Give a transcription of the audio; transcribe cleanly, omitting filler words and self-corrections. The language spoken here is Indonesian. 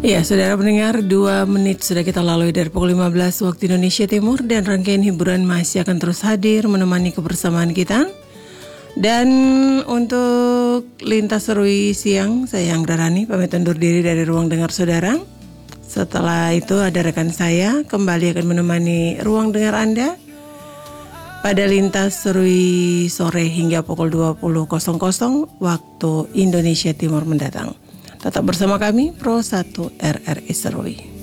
Ya, saudara pendengar, 2 menit sudah kita lalui dari pukul 15 waktu Indonesia Timur, dan rangkaian hiburan masih akan terus hadir menemani kebersamaan kita. Dan untuk Lintas Serui siang, saya Anggra Rani pamit undur diri dari ruang dengar saudara. Setelah itu ada rekan saya kembali akan menemani ruang dengar Anda pada Lintas Serui sore hingga pukul 20.00 waktu Indonesia Timur mendatang. Tetap bersama kami Pro 1 RRI Serui.